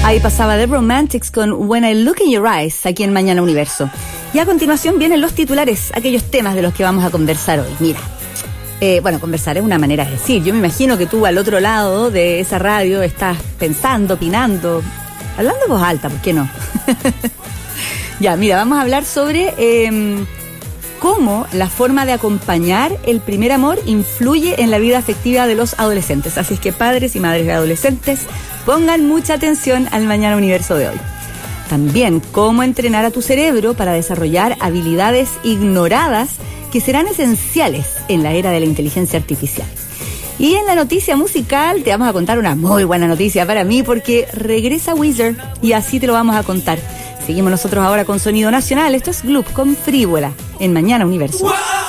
Ahí pasaba The Romantics con When I Look in Your Eyes, aquí en Mañana Universo. Y a continuación vienen los titulares, aquellos temas de los que vamos a conversar hoy. Mira, conversar es una manera de decir. Yo me imagino que tú al otro lado de esa radio estás pensando, opinando, hablando en voz alta, ¿por qué no? Ya, mira, vamos a hablar sobre cómo la forma de acompañar el primer amor influye en la vida afectiva de los adolescentes. Así es que padres y madres de adolescentes, pongan mucha atención al Mañana Universo de hoy. También, cómo entrenar a tu cerebro para desarrollar habilidades ignoradas que serán esenciales en la era de la inteligencia artificial. Y en la noticia musical te vamos a contar una muy buena noticia para mí, porque regresa Weezer y así te lo vamos a contar. Seguimos nosotros ahora con Sonido Nacional. Esto es Gloop con Frívola en Mañana Universo. ¡Wow!